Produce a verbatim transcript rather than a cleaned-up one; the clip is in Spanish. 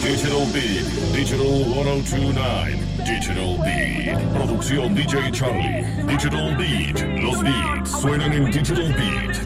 Digital Beat, Digital ciento veintinueve, Digital Beat, producción D J Charlie, Digital Beat, los beats suenan en Digital Beat.